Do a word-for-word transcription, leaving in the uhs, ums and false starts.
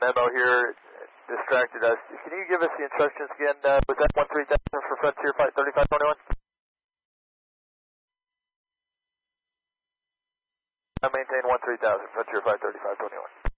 memo here distracted us. Can you give us the instructions again? Uh, was that one three thousand for Frontier Flight thirty-five twenty-one? I maintain one three thousand, Frontier Flight thirty-five twenty-one.